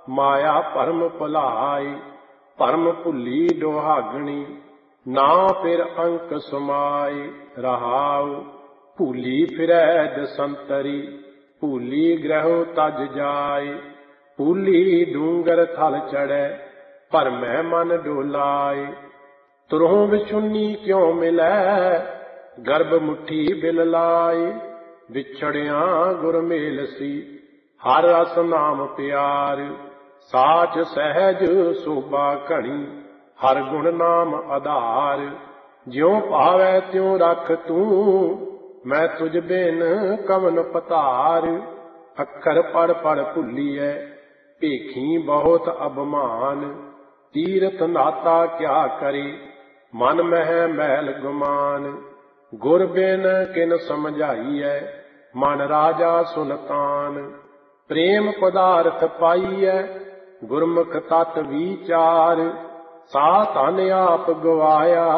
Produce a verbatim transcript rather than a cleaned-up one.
ਮਾਇਆ ਭਰਮ ਭੁਲਾਈ। ਭਰਮ ਭੁੱਲੀ ਦੁਹਾਗਣੀ, ਨਾ ਫਿਰ ਅੰਕ ਸਮਾਈ। ਰਹਾਉ ਭੂਲੀ ਫਿਰੈ ਦਸੰਤਰੀ, ਭੂਲੀ ਗ੍ਰਹਿ ਤਜ ਜਾਏ। ਭੂਲੀ ਡੂੰਗਰ ਥਲ ਚੜੈ, ਭਰਮੈ ਮਨ ਡੋਲਾਏ। ਤੁਰਹੁ ਵਿਛੁੰਨੀ ਕਿਉ ਮਿਲੈ, ਗਰਭ ਮੁੱਠੀ ਬਿਲ ਲਾਏ। ਵਿਛੜਿਆ ਗੁਰ ਮੇਲਸੀ, ਹਰ ਰਸ ਨਾਮ ਪਿਆਰ। ਸਾਚ ਸਹਿਜ ਸੋਭਾ ਘਣੀ, ਹਰ ਗੁਣ ਨਾਮ ਆਧਾਰ। ਜਿਉ ਭਾਵੈ ਤਿਉ ਰਖ ਤੂੰ, ਮੈਂ ਤੁਝ ਬਿਨ ਕਵਨ ਪਤਾਰ। ਅੱਖਰ ਪੜ ਪੜ ਭੁੱਲੀਐ, ਭੇਖੀ ਬਹੁਤ ਅਭਮਾਨ। ਤੀਰਥ ਨਾਤਾ ਕਿਆ ਕਰੇ, ਮਨ ਮਹਿ ਮੈਲ ਗੁਮਾਨ। ਗੁਰ ਬਿਨ ਕਿਨ ਸਮਝਾਈਐ, ਮਨ ਰਾਜਾ ਸੁਲਤਾਨ। ਪ੍ਰੇਮ ਪਦਾਰਥ ਪਾਈਐ, ਗੁਰਮੁਖ ਤਤ ਵਿਚਾਰ। ਸਾ ਧਨ ਆਪ ਗਵਾਇਆ,